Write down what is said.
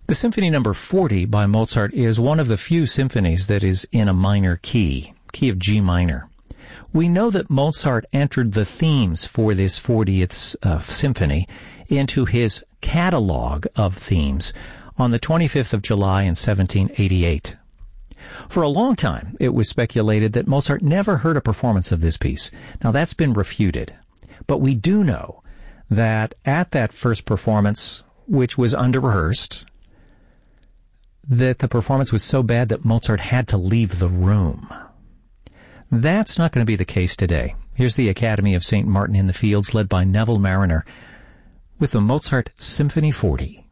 The Symphony Number 40 by Mozart is one of the few symphonies that is in a minor key of G minor. We know that Mozart entered the themes for this 40th symphony into his catalog of themes on the 25th of July in 1788. For a long time, it was speculated that Mozart never heard a performance of this piece. Now, that's been refuted. But we do know that at that first performance, which was under-rehearsed, that the performance was so bad that Mozart had to leave the room. That's not going to be the case today. Here's the Academy of St. Martin in the Fields, led by Neville Marriner, with the Mozart Symphony 40.